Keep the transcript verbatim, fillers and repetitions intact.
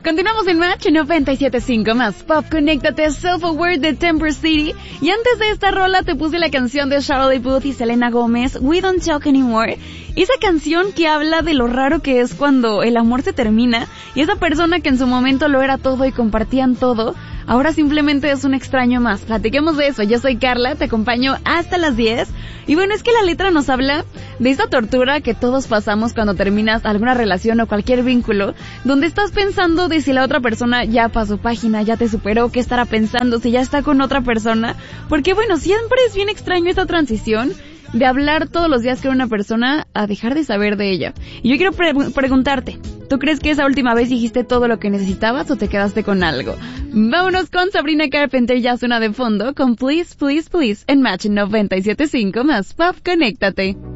Continuamos en Match noventa y siete punto cinco más Pop. Conéctate, Self-Aware de Temper City. Y antes de esta rola te puse la canción de Charlotte Booth y Selena Gomez, We Don't Talk Anymore. Esa canción que habla de lo raro que es cuando el amor se termina y esa persona que en su momento lo era todo y compartían todo, ahora simplemente es un extraño más. Platiquemos de eso. Yo soy Carla, te acompaño hasta las diez. Y bueno, es que la letra nos habla de esa tortura que todos pasamos cuando terminas alguna relación o cualquier vínculo, donde estás pensando de si la otra persona ya pasó página, ya te superó, qué estará pensando, si ya está con otra persona. Porque bueno, siempre es bien extraño esta transición de hablar todos los días con una persona a dejar de saber de ella. Y yo quiero pre- preguntarte, ¿tú crees que esa última vez dijiste todo lo que necesitabas o te quedaste con algo? Vámonos con Sabrina Carpenter, ya suena de fondo, con Please, Please, Please, en Match noventa y siete punto cinco más Pop. Conéctate.